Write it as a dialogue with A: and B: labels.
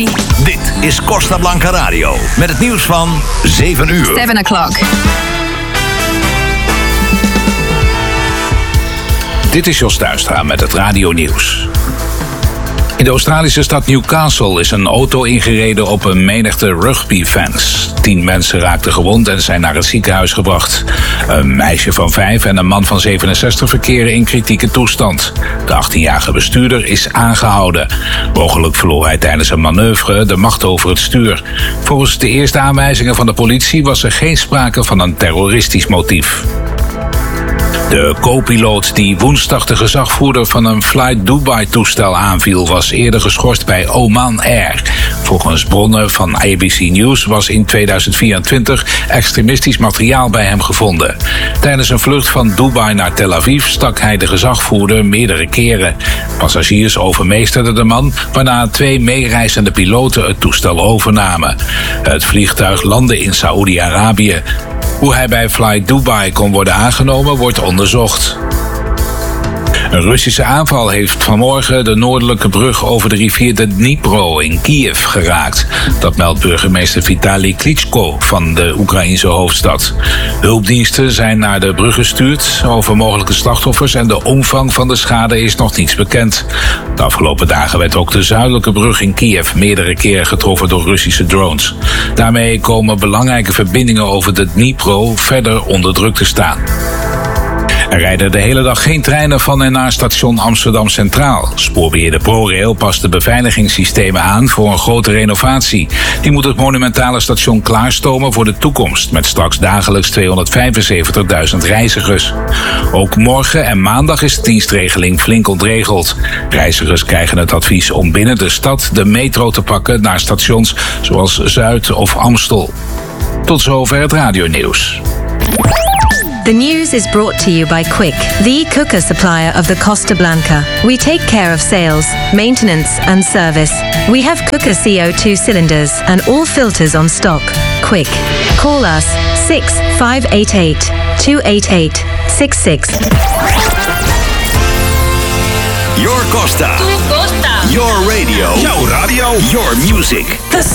A: Dit is Costa Blanca Radio. Met het nieuws van 7 uur.
B: 7 o'clock.
C: Dit is Jos Duistra met het radionieuws. In de Australische stad Newcastle is een auto ingereden op een menigte rugbyfans. 10 mensen raakten gewond en zijn naar het ziekenhuis gebracht. Een meisje van 5 en een man van 67 verkeren in kritieke toestand. De 18-jarige bestuurder is aangehouden. Mogelijk verloor hij tijdens een manoeuvre de macht over het stuur. Volgens de eerste aanwijzingen van de politie was er geen sprake van een terroristisch motief. De co-piloot die woensdag de gezagvoerder van een Flight Dubai-toestel aanviel was eerder geschorst bij Oman Air. Volgens bronnen van ABC News was in 2024 extremistisch materiaal bij hem gevonden. Tijdens een vlucht van Dubai naar Tel Aviv stak hij de gezagvoerder meerdere keren. Passagiers overmeesterden de man, waarna 2 meereizende piloten het toestel overnamen. Het vliegtuig landde in Saoedi-Arabië. Hoe hij bij Flight Dubai kon worden aangenomen, wordt onderzocht. Een Russische aanval heeft vanmorgen de noordelijke brug over de rivier de Dnipro in Kiev geraakt. Dat meldt burgemeester Vitali Klitschko van de Oekraïense hoofdstad. Hulpdiensten zijn naar de brug gestuurd. Over mogelijke slachtoffers en de omvang van de schade is nog niets bekend. De afgelopen dagen werd ook de zuidelijke brug in Kiev meerdere keren getroffen door Russische drones. Daarmee komen belangrijke verbindingen over de Dnipro verder onder druk te staan. Er rijden de hele dag geen treinen van en naar station Amsterdam Centraal. Spoorbeheerder ProRail past de beveiligingssystemen aan voor een grote renovatie. Die moet het monumentale station klaarstomen voor de toekomst, met straks dagelijks 275.000 reizigers. Ook morgen en maandag is de dienstregeling flink ontregeld. Reizigers krijgen het advies om binnen de stad de metro te pakken naar stations zoals Zuid of Amstel. Tot zover het radionieuws.
D: The news is brought to you by Quick, the cooker supplier of the Costa Blanca. We take care of sales, maintenance and service. We have cooker CO2 cylinders and all filters on stock. Quick. Call us 6588-288-66.
A: Your Costa.
B: Tu Costa.
A: Your radio. Jouw radio. Your music.